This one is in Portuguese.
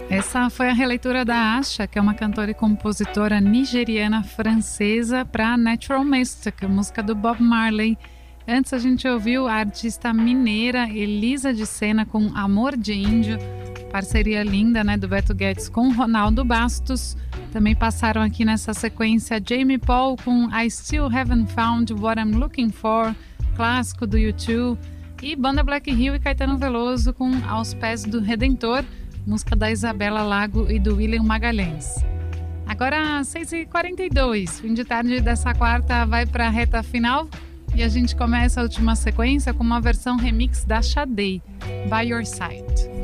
Essa foi a releitura da Asha, que é uma cantora e compositora nigeriana francesa, para Natural Mystic, música do Bob Marley. Antes a gente ouviu a artista mineira Elisa de Sena com Amor de Índio, parceria linda, né, do Beto Guedes com Ronaldo Bastos. Também passaram aqui nessa sequência Jamie Paul com I Still Haven't Found What I'm Looking For, clássico do U2, e Banda Black Hill e Caetano Veloso com Aos Pés do Redentor, música da Isabela Lago e do William Magalhães. Agora 6h42, fim de tarde dessa quarta vai para a reta final e a gente começa a última sequência com uma versão remix da Sade, By Your Side.